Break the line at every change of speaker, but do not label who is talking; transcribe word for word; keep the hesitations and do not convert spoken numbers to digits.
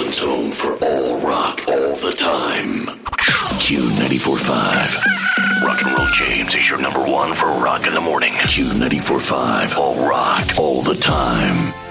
Brooklyn's home for all rock all the time. Q ninety-four point five. Rock and Roll James is your number one for rock in the morning. Q ninety-four point five. All rock all the time.